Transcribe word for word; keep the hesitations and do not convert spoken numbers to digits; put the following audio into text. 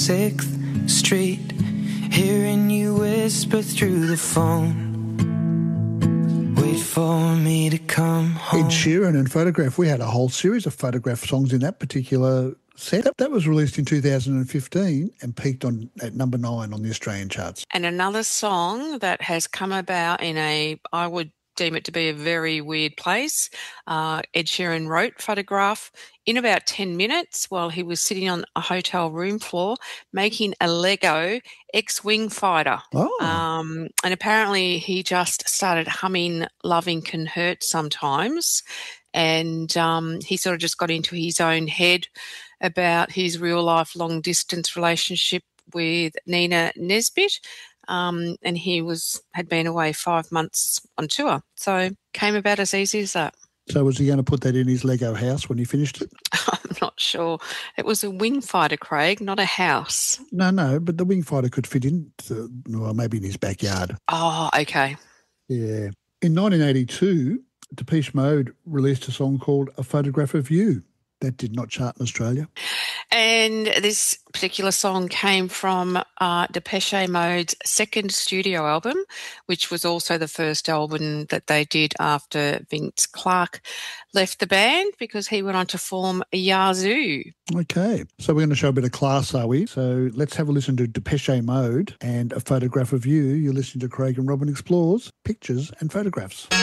sixth Street, hearing you whisper through the phone. Wait for me to come home. Ed Sheeran and Photograph. We had a whole series of Photograph songs in that particular set. That, that was released in two thousand fifteen and peaked on at number nine on the Australian charts. And another song that has come about in a, I would deem it to be a very weird place. Uh, Ed Sheeran wrote Photograph in about ten minutes while he was sitting on a hotel room floor making a Lego X-Wing fighter. Oh. Um, and apparently he just started humming Loving Can Hurt Sometimes, and um, he sort of just got into his own head about his real-life long-distance relationship with Nina Nesbitt. Um, and he was had been away five months on tour. So came about as easy as that. So was he going to put that in his Lego house when he finished it? I'm not sure. It was a wing fighter, Craig, not a house. No, no, but the wing fighter could fit in, to, well, maybe in his backyard. Oh, okay. Yeah. In nineteen eighty-two, Depeche Mode released a song called A Photograph of You. That did not chart in Australia. And this particular song came from uh, Depeche Mode's second studio album, which was also the first album that they did after Vince Clarke left the band, because he went on to form Yazoo. Okay, so we're going to show a bit of class, are we? So let's have a listen to Depeche Mode and A Photograph of You. You're listening to Craig and Robin Explores Pictures and Photographs.